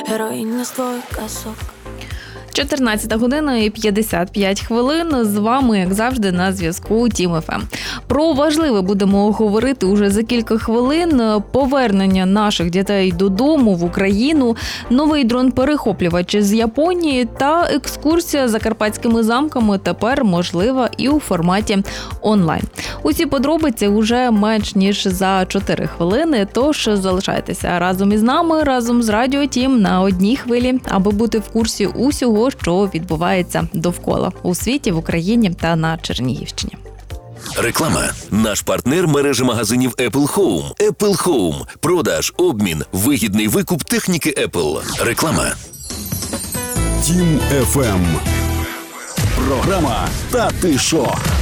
героїня з твоїх казок. 14 година і 55 хвилин. З вами, як завжди, на зв'язку Тім ФМ. Про важливе будемо говорити уже за кілька хвилин. Повернення наших дітей додому в Україну, новий дрон-перехоплювач з Японії та екскурсія закарпатськими замками тепер можлива і у форматі онлайн. Усі подробиці уже менш ніж за 4 хвилини, тож залишайтеся разом із нами, разом з Радіо Тім на одній хвилі, аби бути в курсі усього, що відбувається довкола у світі, в Україні та на Чернігівщині. Реклама. Наш партнер – мережа магазинів Apple Home. Apple Home. Продаж, обмін, вигідний викуп техніки Apple. Реклама. Тім ФМ. Програма «Та ти шо?».